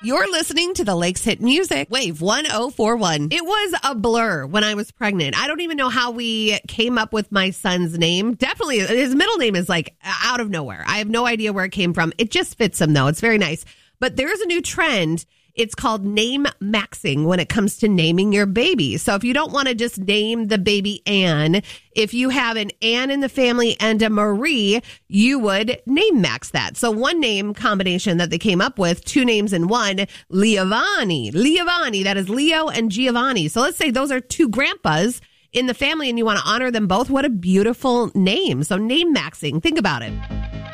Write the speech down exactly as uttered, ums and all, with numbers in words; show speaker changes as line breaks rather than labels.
You're listening to the Lakes Hit Music, Wave one oh four one. It was a blur when I was pregnant. I don't even know how we came up with my son's name. Definitely, his middle name is like out of nowhere. I have no idea where it came from. It just fits him, though. It's very nice. But there's a new trend. It's called name maxing when it comes to naming your baby. So if you don't want to just name the baby Anne, if you have an Anne in the family and a Marie, you would name max that. So one name combination that they came up with, two names in one, Leovani. Leovani, that is Leo and Giovanni. So let's say those are two grandpas in the family and you want to honor them both. What a beautiful name. So name maxing. Think about it.